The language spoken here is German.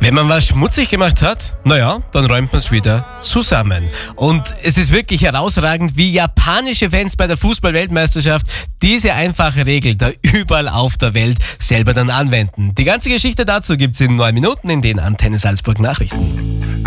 Wenn man was schmutzig gemacht hat, naja, dann räumt man es wieder zusammen. Und es ist wirklich herausragend, wie japanische Fans bei der Fußball-Weltmeisterschaft diese einfache Regel da überall auf der Welt selber dann anwenden. Die ganze Geschichte dazu gibt's in 9 Minuten in den Antenne Salzburg Nachrichten.